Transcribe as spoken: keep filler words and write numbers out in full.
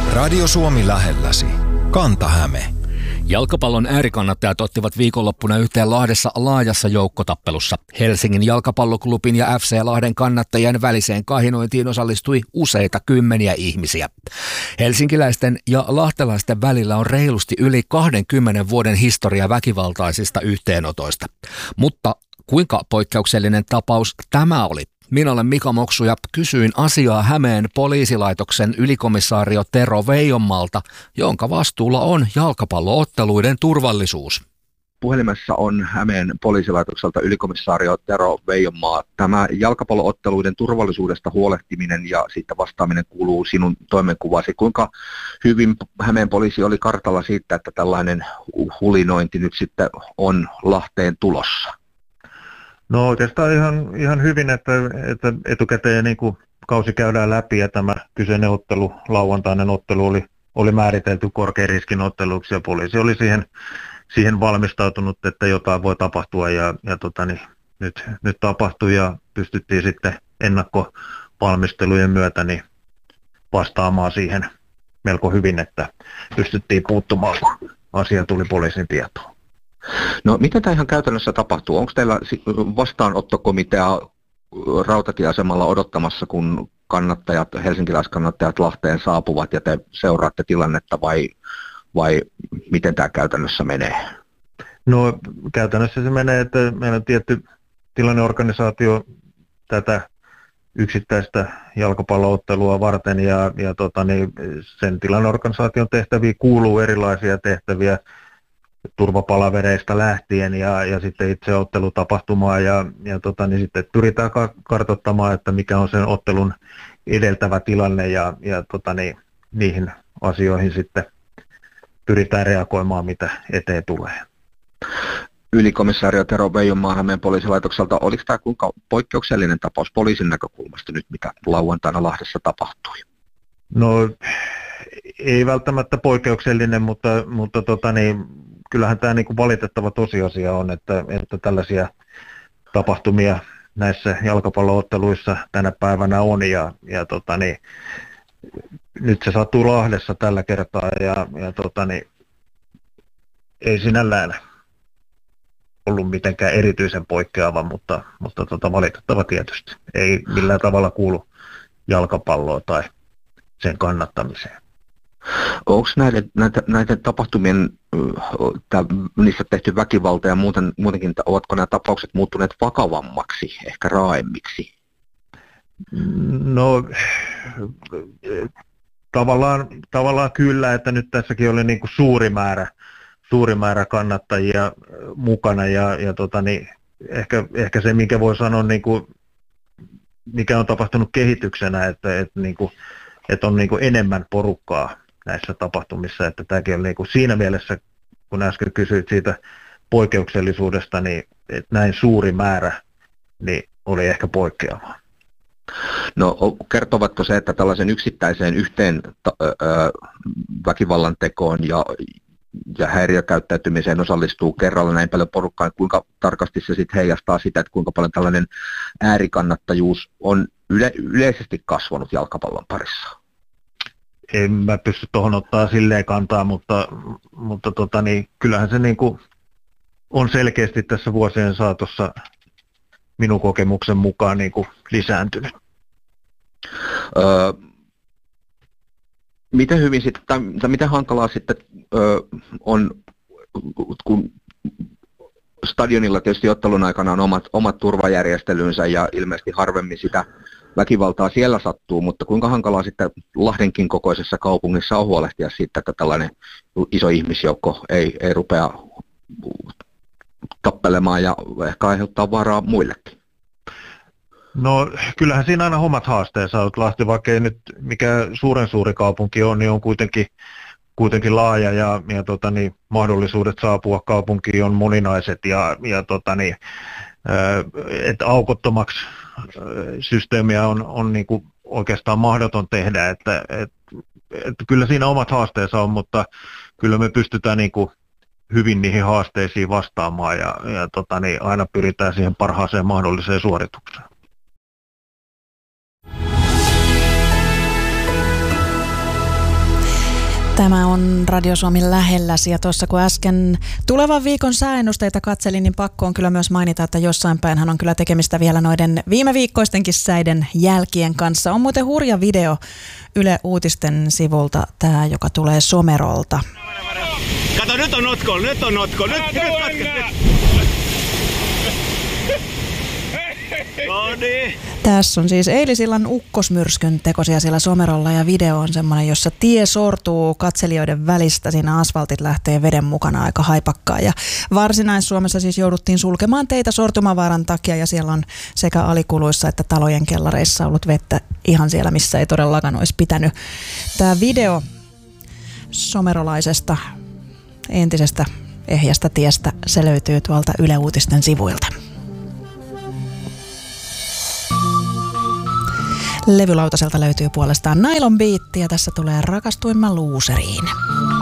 Radio Suomi lähelläsi. Kanta-Häme. Jalkapallon äärikannattajat ottivat viikonloppuna yhteen Lahdessa laajassa joukkotappelussa. Helsingin jalkapalloklubin ja F C Lahden kannattajien väliseen kahinointiin osallistui useita kymmeniä ihmisiä. Helsinkiläisten ja lahtelaisten välillä on reilusti yli kahdenkymmenen vuoden historia väkivaltaisista yhteenotoista. Mutta kuinka poikkeuksellinen tapaus tämä oli? Minä olen Mika Moksu ja kysyin asiaa Hämeen poliisilaitoksen ylikomissaario Tero Veijonmaalta, jonka vastuulla on jalkapallootteluiden turvallisuus. Puhelimessa on Hämeen poliisilaitokselta ylikomissaario Tero Veijonmaa. Tämä jalkapallootteluiden turvallisuudesta huolehtiminen ja siitä vastaaminen kuuluu sinun toimenkuvasi. Kuinka hyvin Hämeen poliisi oli kartalla siitä, että tällainen hulinointi nyt sitten on Lahteen tulossa? No oikeastaan ihan, ihan hyvin, että, että etukäteen niin kuin kausi käydään läpi ja tämä kyseinen ottelu, lauantainen ottelu oli, oli määritelty korkean riskin otteluksi ja poliisi oli siihen, siihen valmistautunut, että jotain voi tapahtua ja, ja tota, niin, nyt, nyt tapahtui ja pystyttiin sitten ennakkovalmistelujen myötä niin vastaamaan siihen melko hyvin, että pystyttiin puuttumaan, kun asia tuli poliisin tietoon. No miten tämä ihan käytännössä tapahtuu? Onko teillä vastaanottokomitea rautatieasemalla odottamassa, kun kannattajat, helsinkiläiskannattajat Lahteen saapuvat ja te seuraatte tilannetta vai, vai miten tämä käytännössä menee? No käytännössä se menee, että meillä on tietty tilanneorganisaatio tätä yksittäistä jalkapalloottelua varten ja, ja tota, niin sen tilanneorganisaation tehtäviin kuuluu erilaisia tehtäviä turvapalavereista lähtien ja, ja sitten itse ottelutapahtumaa ja, ja tota, niin sitten pyritään kartoittamaan, että mikä on sen ottelun edeltävä tilanne ja, ja tota, niin, niihin asioihin sitten pyritään reagoimaan, mitä eteen tulee. Ylikomissaario Tero Veijonmaa Hämeen poliisilaitokselta, oliko tämä kuinka poikkeuksellinen tapaus poliisin näkökulmasta nyt, mitä lauantaina Lahdessa tapahtui? No ei välttämättä poikkeuksellinen, mutta, mutta tota, niin, kyllähän tämä niin kuin valitettava tosiasia on, että, että tällaisia tapahtumia näissä jalkapallootteluissa tänä päivänä on ja, ja tota, niin, nyt se sattuu Lahdessa tällä kertaa ja, ja tota, niin, ei sinällään ollut mitenkään erityisen poikkeava, mutta, mutta tota, valitettava tietysti. Ei millään tavalla kuulu jalkapalloa tai sen kannattamiseen. Onko näiden, näitä, näiden tapahtumien, tää, niissä tehty väkivalta ja muuten, muutenkin, ovatko nämä tapaukset muuttuneet vakavammaksi, ehkä raaemmiksi? No tavallaan, tavallaan kyllä, että nyt tässäkin oli niin kuin suuri määrä, suuri määrä kannattajia mukana ja, ja tota niin, ehkä, ehkä se, minkä voi sanoa, niin kuin, mikä on tapahtunut kehityksenä, että, että, niin kuin, että on niin kuin enemmän porukkaa näissä tapahtumissa, että tämäkin on niin kuin siinä mielessä, kun äsken kysyit siitä poikkeuksellisuudesta, niin että näin suuri määrä niin oli ehkä poikkeavaa. No kertovatko se, että tällaisen yksittäiseen yhteen ta- ö, väkivallan tekoon ja, ja häiriökäyttäytymiseen osallistuu kerralla näin paljon porukkaa, kuinka tarkasti se sitten heijastaa sitä, että kuinka paljon tällainen äärikannattajuus on yle- yleisesti kasvanut jalkapallon parissa? En mä pysty tuohon ottaa silleen kantaa, mutta, mutta tota niin, kyllähän se niin kuin on selkeästi tässä vuosien saatossa minun kokemuksen mukaan niin kuin lisääntynyt. Öö, miten hyvin sitten, tai, tai miten hankalaa sitten öö, on, kun stadionilla tietysti ottelun aikana on omat, omat turvajärjestelynsä ja ilmeisesti harvemmin sitä väkivaltaa siellä sattuu, mutta kuinka hankalaa sitten Lahdenkin kokoisessa kaupungissa on huolehtia siitä, että tällainen iso ihmisjoukko ei, ei rupea tappelemaan ja ehkä aiheuttaa vaaraa muillekin? No kyllähän siinä aina omat haasteensa on. Lahti, vaikka ei nyt mikä suuren suuri kaupunki on, niin on kuitenkin, kuitenkin laaja ja, ja tota, niin, mahdollisuudet saapua kaupunkiin on moninaiset ja, ja tota, niin, että aukottomaksi systeemiä on, on niin kuin oikeastaan mahdoton tehdä, että, että, että kyllä siinä omat haasteensa on, mutta kyllä me pystytään niin kuin hyvin niihin haasteisiin vastaamaan ja, ja tota, niin aina pyritään siihen parhaaseen mahdolliseen suoritukseen. Tämä on Radio Suomi lähelläsi ja tuossa kun äsken tulevan viikon sääennusteita katselin, niin pakko on kyllä myös mainita, että jossain päinhän on kyllä tekemistä vielä noiden viime viikkoistenkin säiden jälkien kanssa. On muuten hurja video Yle Uutisten sivulta, tämä joka tulee Somerolta. Kato, nyt on notko, nyt on notko, nyt, nyt katkes, no niin. Tässä on siis eilisillan ukkosmyrskyn tekosia siellä Somerolla ja video on semmoinen, jossa tie sortuu katselijoiden välistä. Siinä asfaltit lähtee veden mukana aika haipakkaan ja Varsinais-Suomessa siis jouduttiin sulkemaan teitä sortumavaaran takia ja siellä on sekä alikuluissa että talojen kellareissa ollut vettä ihan siellä, missä ei todellakaan olisi pitänyt. Tämä video somerolaisesta entisestä ehjästä tiestä, se löytyy tuolta Yle Uutisten sivuilta. Levylautaselta löytyy puolestaan Nylon Beat ja tässä tulee Rakastuin mä luuseriin.